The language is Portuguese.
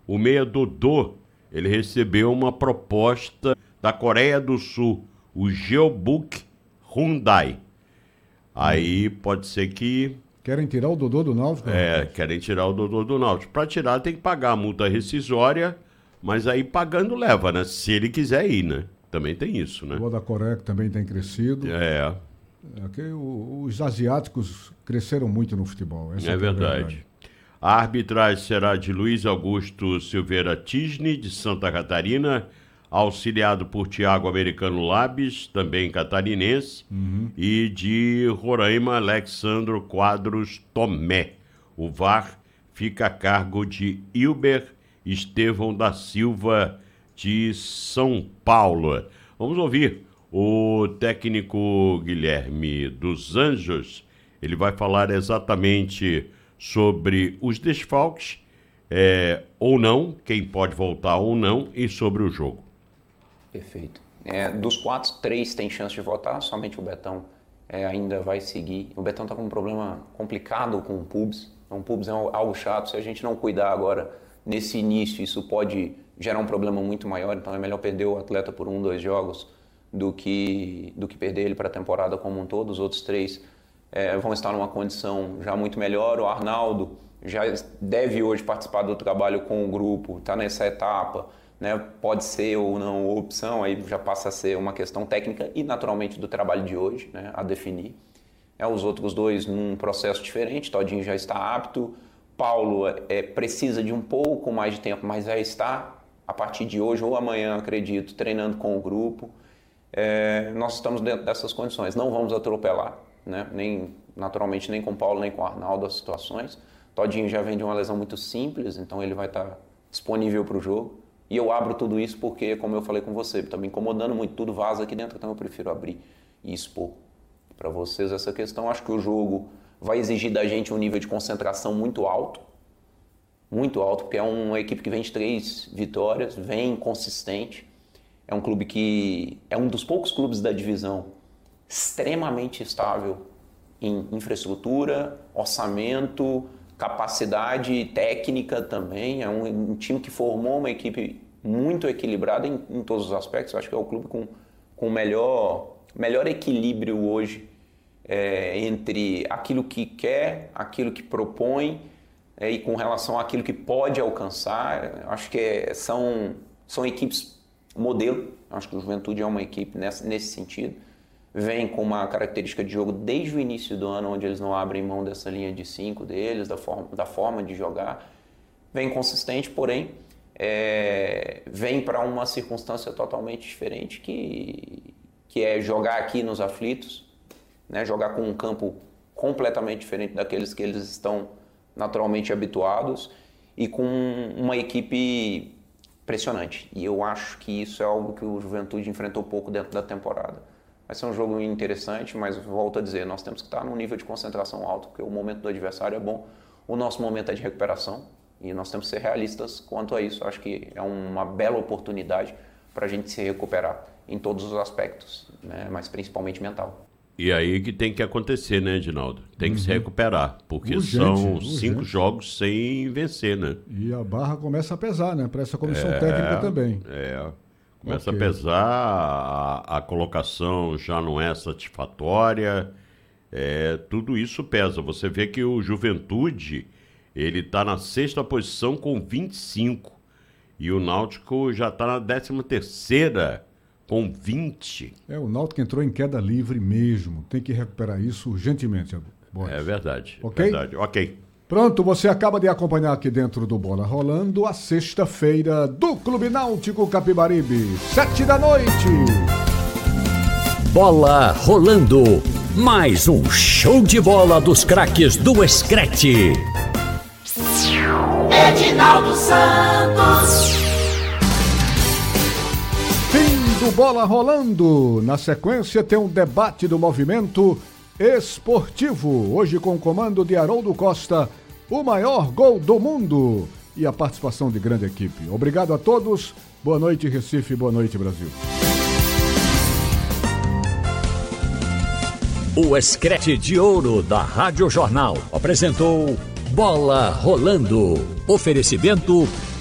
o meia Dodô, ele recebeu uma proposta da Coreia do Sul, o Jeonbuk Hyundai. Aí pode ser que... Querem tirar o Dodô do Náutico? Querem tirar o Dodô do Náutico. Para tirar tem que pagar a multa rescisória, mas aí pagando leva, né? Se ele quiser ir, né? Também tem isso, né? O da Coreia que também tem crescido. Aqui, os asiáticos cresceram muito no futebol. Essa é verdade. A arbitragem será de Luiz Augusto Silveira Tisne, de Santa Catarina, auxiliado por Thiago Americano Labes, também catarinense, e de Roraima, Alexandro Quadros Tomé. O VAR fica a cargo de Hilber Estevão da Silva, de São Paulo. Vamos ouvir o técnico Guilherme dos Anjos. Ele vai falar exatamente sobre os desfalques, ou não, quem pode voltar ou não, e sobre o jogo. Perfeito. Dos 4, 3 tem chance de voltar, somente o Betão ainda vai seguir. O Betão está com um problema complicado com o pubis. Então, o pubis é algo chato. Se a gente não cuidar agora, nesse início, isso pode gerar um problema muito maior. Então, é melhor perder o atleta por 1, 2 jogos do que perder ele para a temporada como um todo. Os outros 3 vão estar numa condição já muito melhor. O Arnaldo já deve hoje participar do trabalho com o grupo, está nessa etapa. Né, pode ser ou não opção, aí já passa a ser uma questão técnica e naturalmente do trabalho de hoje, né, a definir. Os outros 2 num processo diferente, Todinho já está apto, Paulo precisa de um pouco mais de tempo, mas já está a partir de hoje ou amanhã, acredito, treinando com o grupo. Nós estamos dentro dessas condições, não vamos atropelar, né, naturalmente nem com o Paulo nem com o Arnaldo as situações. Todinho já vem de uma lesão muito simples, então ele vai estar disponível para o jogo. E eu abro tudo isso porque, como eu falei com você, está me incomodando muito, tudo vaza aqui dentro, então eu prefiro abrir e expor para vocês essa questão. Acho que o jogo vai exigir da gente um nível de concentração muito alto, porque é uma equipe que vem de 3 vitórias, vem consistente, é um clube que é um dos poucos clubes da divisão extremamente estável em infraestrutura, orçamento, capacidade técnica também. É um time que formou uma equipe muito equilibrada em todos os aspectos. Eu acho que é o clube com o melhor equilíbrio hoje entre aquilo que quer, aquilo que propõe e com relação àquilo que pode alcançar. Acho que são equipes modelo. Acho que o Juventude é uma equipe nesse sentido. Vem com uma característica de jogo desde o início do ano, onde eles não abrem mão dessa linha de 5 deles, da forma de jogar. Vem consistente, porém, vem para uma circunstância totalmente diferente, que é jogar aqui nos aflitos, né? Jogar com um campo completamente diferente daqueles que eles estão naturalmente habituados e com uma equipe impressionante. E eu acho que isso é algo que o Juventude enfrentou pouco dentro da temporada. Vai ser um jogo interessante, mas volto a dizer, nós temos que estar num nível de concentração alto, porque o momento do adversário é bom, o nosso momento é de recuperação e nós temos que ser realistas quanto a isso. Acho que é uma bela oportunidade para a gente se recuperar em todos os aspectos, né? Mas principalmente mental. E aí que tem que acontecer, né, Edinaldo? Tem que se recuperar, porque Urgente, são 5 jogos sem vencer, né? E a barra começa a pesar, né, para essa comissão técnica também. Começa a pesar, a colocação já não é satisfatória, tudo isso pesa. Você vê que o Juventude, ele está na 6ª posição com 25, e o Náutico já está na 13ª com 20. O Náutico entrou em queda livre mesmo, tem que recuperar isso urgentemente. É verdade, ok? Verdade. Ok. Pronto, você acaba de acompanhar aqui dentro do Bola Rolando a sexta-feira do Clube Náutico Capibaribe, 7 da noite. Bola Rolando, mais um show de bola dos craques do Screte. Edinaldo Santos. Fim do Bola Rolando. Na sequência tem um debate do movimento esportivo, hoje com o comando de Haroldo Costa, o maior gol do mundo, e a participação de grande equipe. Obrigado a todos, boa noite Recife, boa noite Brasil. O Screte de Ouro da Rádio Jornal apresentou Bola Rolando. Oferecimento